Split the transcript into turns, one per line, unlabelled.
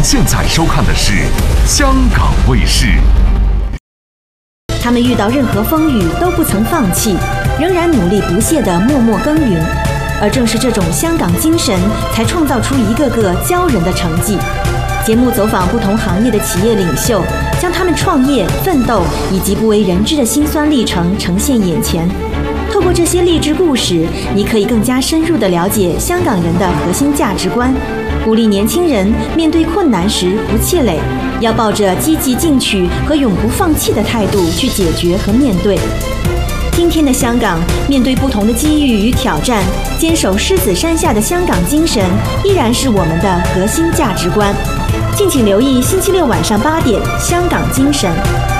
现在收看的是香港卫视。
他们遇到任何风雨都不曾放弃，仍然努力不懈地默默耕耘。而正是这种香港精神，才创造出一个个骄人的成绩。节目走访不同行业的企业领袖，将他们创业、奋斗以及不为人知的辛酸历程呈现眼前。透过这些励志故事，你可以更加深入地了解香港人的核心价值观，鼓励年轻人面对困难时不气馁，要抱着积极进取和永不放弃的态度去解决和面对。今天的香港，面对不同的机遇与挑战，坚守狮子山下的香港精神，依然是我们的核心价值观。敬请留意星期六晚上8点，《香港精神》。